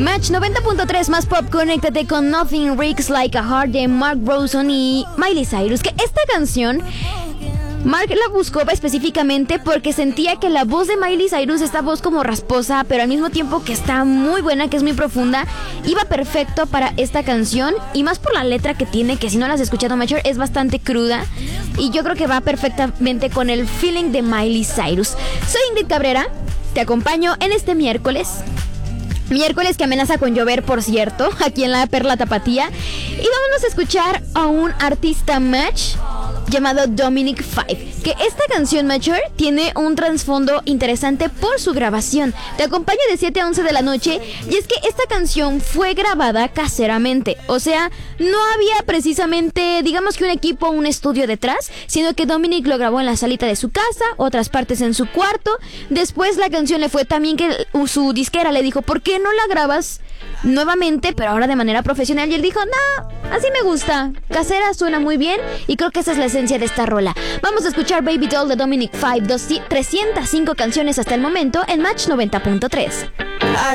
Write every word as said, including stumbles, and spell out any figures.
Match noventa punto tres más pop, conéctate con Nothing Breaks Like a Heart de Mark Ronson y Miley Cyrus. Que esta canción Mark la buscó específicamente porque sentía que la voz de Miley Cyrus, esta voz como rasposa, pero al mismo tiempo que está muy buena, que es muy profunda, iba perfecto para esta canción. Y más por la letra que tiene, que si no la has escuchado, Mature, es bastante cruda. Y yo creo que va perfectamente con el feeling de Miley Cyrus. Soy Ingrid Cabrera, te acompaño en este miércoles. Miércoles que amenaza con llover, por cierto, aquí en la Perla Tapatía. Y vámonos a escuchar a un artista match llamado Dominic Five, que esta canción Mature tiene un trasfondo interesante por su grabación. Te acompaño de siete a once de la noche, y es que esta canción fue grabada caseramente. O sea, no había precisamente, digamos que un equipo o un estudio detrás, sino que Dominic lo grabó en la salita de su casa, otras partes en su cuarto. Después la canción le fue también que su disquera le dijo, ¿por qué no la grabas nuevamente, pero ahora de manera profesional? Y él dijo, no, así me gusta, casera, suena muy bien. Y creo que esa es la esencia de esta rola. Vamos a escuchar Baby Doll de Dominic Five, trescientas cinco canciones hasta el momento en Match noventa punto tres.